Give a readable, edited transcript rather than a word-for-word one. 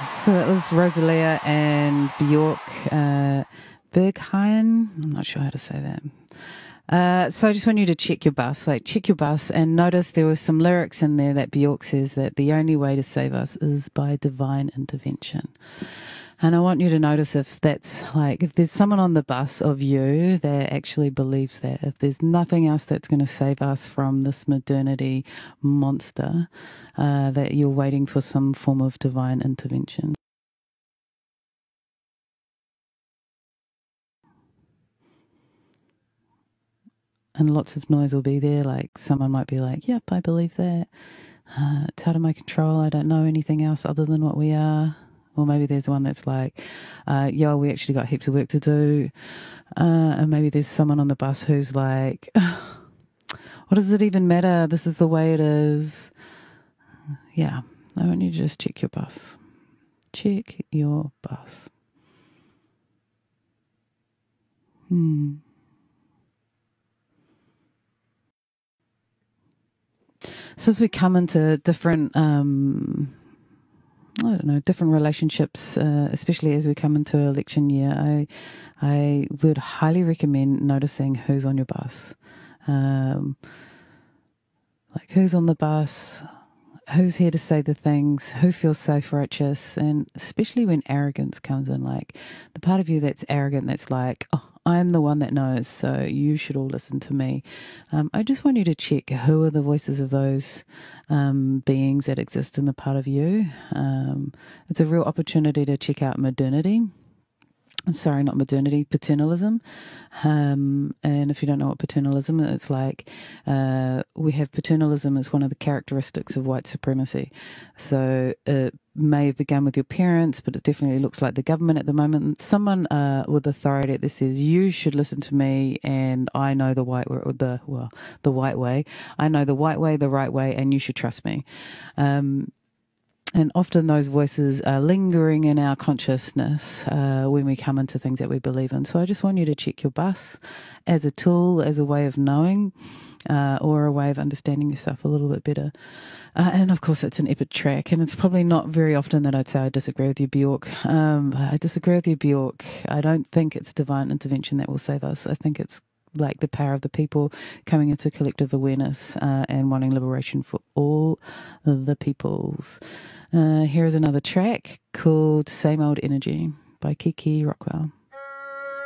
So it was Rosalia and Bjork Berghain. I'm not sure how to say that. So I just want you to check your bus, and notice there were some lyrics in there that Bjork says that the only way to save us is by divine intervention. And I want you to notice if that's like, if there's someone on the bus of you that actually believes that, if there's nothing else that's going to save us from this modernity monster, that you're waiting for some form of divine intervention. And lots of noise will be there. Like someone might be like, yep, I believe that. It's out of my control. I don't know anything else other than what we are. Or maybe there's one that's like, yeah, we actually got heaps of work to do. And maybe there's someone on the bus who's like, what does it even matter? This is the way it is. Yeah, I want you to just check your bus. Check your bus. So as we come into different, different relationships, especially as we come into election year, I would highly recommend noticing who's on your bus. Like who's on the bus, who's here to say the things, who feels self-righteous, and especially when arrogance comes in, like the part of you that's arrogant, that's like, oh, I'm the one that knows, so you should all listen to me. I just want you to check who are the voices of those beings that exist in the part of you. It's a real opportunity to check out modernity. Sorry, not modernity, paternalism. And if you don't know what paternalism is, it's like we have paternalism as one of the characteristics of white supremacy. So it may have begun with your parents, but it definitely looks like the government at the moment. Someone with authority that says, you should listen to me, and I know the white way, the white way. I know the white way, the right way, and you should trust me. And often those voices are lingering in our consciousness when we come into things that we believe in. So I just want you to check your bus as a tool, as a way of knowing, or a way of understanding yourself a little bit better. And of course, it's an epic track, and it's probably not very often that I'd say I disagree with you, Bjork. I disagree with you, Bjork. I don't think it's divine intervention that will save us. I think it's like the power of the people coming into collective awareness and wanting liberation for all the peoples. Here is another track called Same Old Energy by Kiki Rockwell.